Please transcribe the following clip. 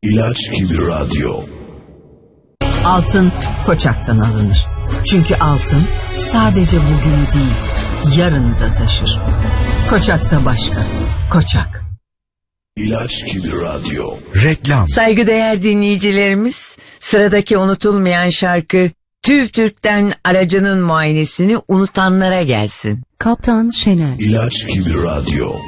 İlaç gibi radyo. Altın Koçak'tan alınır. Çünkü altın sadece bugünü değil, yarını da taşır. Koçaksa başka. Koçak. İlaç gibi radyo. Reklam. Saygıdeğer dinleyicilerimiz, sıradaki unutulmayan şarkı TÜV TÜRK'ten aracının muayenesini unutanlara gelsin. Kaptan Şener. İlaç gibi radyo.